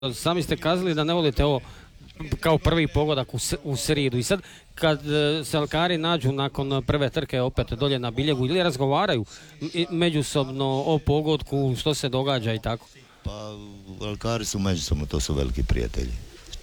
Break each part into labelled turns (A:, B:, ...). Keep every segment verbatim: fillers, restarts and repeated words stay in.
A: Sami ste kazali da ne volite ovo kao prvi pogodak u, u sridu. I sad kad se alkari nađu nakon prve trke opet dolje na biljegu ili razgovaraju međusobno o pogodku, što se događa i tako?
B: Pa alkari su međusobno, to su veliki prijatelji.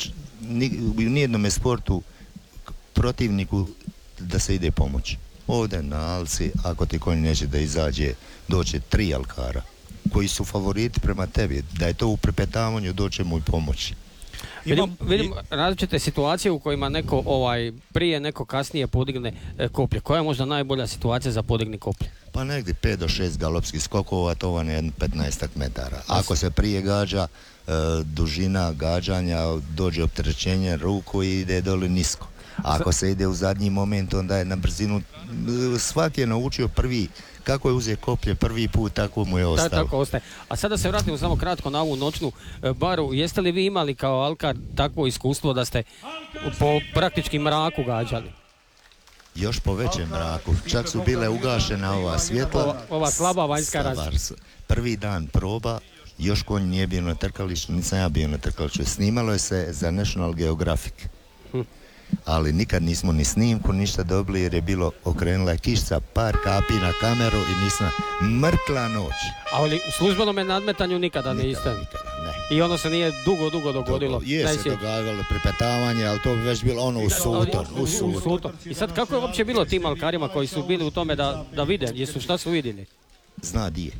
B: U nijednom sportu protivniku da se ide pomoći. Ovdje na Alci, ako ti konj neće da izađe, doće tri alkara koji su favoriti prema tebi, da je to u prepetavanju, doće mu i pomoći.
A: Vidim, vidim različite situacije u kojima neko ovaj prije, neko kasnije podigne e, koplje. Koja je možda najbolja situacija za podigni koplje?
B: Pa negdje pet do šest galopskih skokova, to vam je petnaest metara. Ako se prije gađa, e, dužina gađanja, dođe opterećenje ruku i ide dole nisko. A ako se ide u zadnji moment, onda je na brzinu, svaki je naučio prvi, kako je uzeo koplje prvi put, tako mu je ostalo.
A: Da, tako ostaje. A sada se vratimo samo kratko na ovu noćnu baru. Jeste li vi imali kao alkar takvo iskustvo da ste po praktički mraku gađali?
B: Još po većem mraku. Čak su bile ugašena ova svjetla.
A: Ova, ova slaba vanjska razlika.
B: Prvi dan proba, još konj nije bio na trkalištu, nisam ja bio na trkalištu. Snimalo je se za National Geographic. Hm. Ali nikad nismo ni snimku ništa dobili jer je bilo, okrenula je kišca, par kapi na kameru i nisam, mrtla noć.
A: Ali u službenom nadmetanju nikada ne iste?
B: Ne.
A: I ono se nije dugo, dugo dogodilo?
B: Dugo, je se događalo pripetavanje, ali to bi već bilo ono u suton. U, u, u suton.
A: I sad kako je uopće bilo tim alkarima koji su bili u tome da, da vide, jesu šta su vidjeli?
B: Zna di je.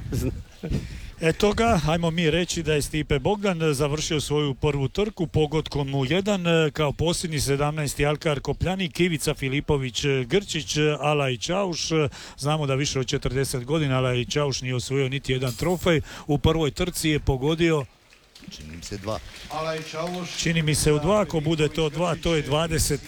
C: Eto ga, ajmo mi reći da je Stipe Bogdan završio svoju prvu trku pogodkom u jedan kao posljednji sedamnaesti alkar Kopljanik, Ivica Filipović Grčić, Alaj Čauš. Znamo da više od četrdeset godina Alaj Čauš nije osvojio niti jedan trofej. U prvoj trci je pogodio
B: čini mi se dva.
C: Čini mi se u dva, ako bude to dva, to je dvadeset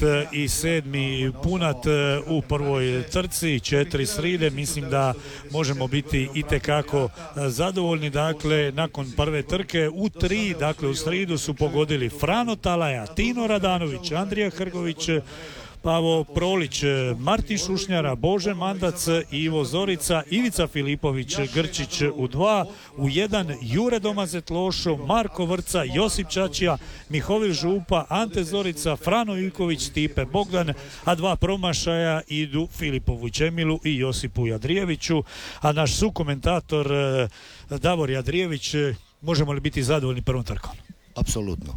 C: sedmi punat u prvoj trci, četiri sride. Mislim da možemo biti itekako zadovoljni. Dakle, nakon prve trke u tri, dakle u sridu su pogodili Frano Talaja, Tino Radanović, Andrija Hrgović, Pavo Prolić, Martin Šušnjara, Bože Mandac, Ivo Zorica, Ivica Filipović Grčić u dva, u jedan Jure Domazet Lošo, Marko Vrca, Josip Čačija, Mihovil Župa, Ante Zorica, Frano Ivković, Stipe Bogdan, a dva promašaja idu Filipovu Čemilu i Josipu Jadrijeviću. A naš sukomentator Davor Jadrijević, možemo li biti zadovoljni prvom trkom?
B: Apsolutno.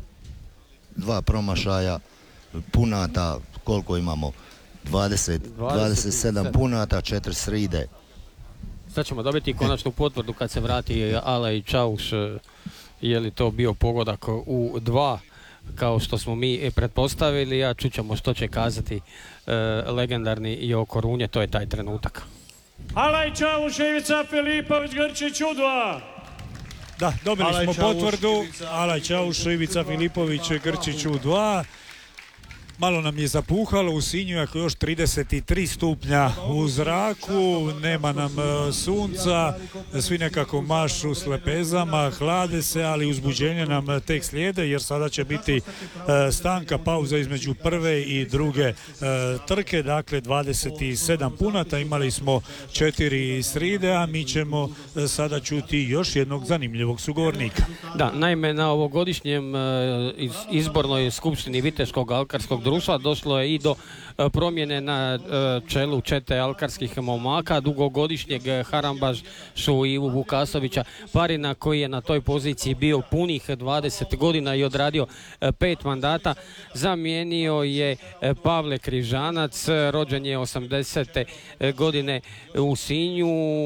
B: Dva promašaja, punata, koliko imamo? dvadeset, dvadeset sedam punata, četiri sride.
A: Sad ćemo dobiti konačnu potvrdu kad se vrati Alaj Čauš, je li to bio pogodak u dva, kao što smo mi pretpostavili, a čućemo što će kazati e, legendarni Joko Runje, to je taj trenutak.
D: Alaj Čauš, Ivica Filipović Grčić u dva.
C: Da, dobili Alaj smo Čauš, potvrdu. Ivica. Alaj Čauš, Ivica Filipović Grčić u dva. Malo nam je zapuhalo u Sinju, ako još trideset tri stupnja u zraku, nema nam e, sunca, svi nekako mašu s lepezama, hlade se, ali uzbuđenje nam tek slijede jer sada će biti e, stanka, pauza između prve i druge e, trke, dakle dvadeset sedam punata, imali smo četiri sride, a mi ćemo e, sada čuti još jednog zanimljivog sugovornika.
A: Da, naime na ovogodišnjem e, izbornoj skupštini Viteškog alkarskog društva došlo je i do e, promjene na e, čelu čete alkarskih momaka, dugogodišnjeg Harambašu Ivu Vukasovića Parina, koji je na toj poziciji bio punih dvadeset godina i odradio e, pet mandata. Zamijenio je e, Pavle Križanac, rođen je osamdesete godine u Sinju,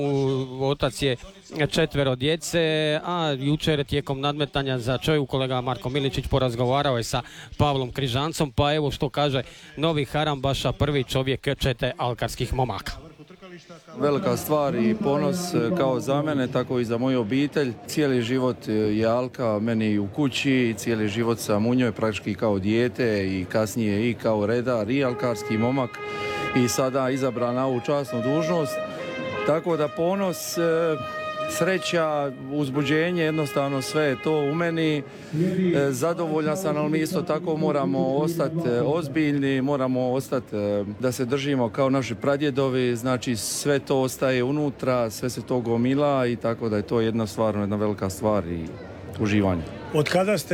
A: otac je četvero djece, a jučer tijekom nadmetanja za čoju kolega Marko Miličić porazgovarao je sa Pavlom Križancom, pa evo što kaže novi Harambaša, prvi čovjek čete alkarskih momaka.
E: Velika stvar i ponos kao za mene, tako i za moju obitelj. Cijeli život je alka meni u kući, cijeli život sam u njoj praktički kao dijete i kasnije i kao redar i alkarski momak i sada izabran na ovu časnu dužnost. Tako da ponos, sreća, uzbuđenje, jednostavno sve je to u meni. Zadovoljan sam, ali mi isto tako moramo ostati ozbiljni, moramo ostati da se držimo kao naši pradjedovi, znači sve to ostaje unutra, sve se to gomila i tako da je to jedna stvarno jedna velika stvar i uživanje.
F: Od kada ste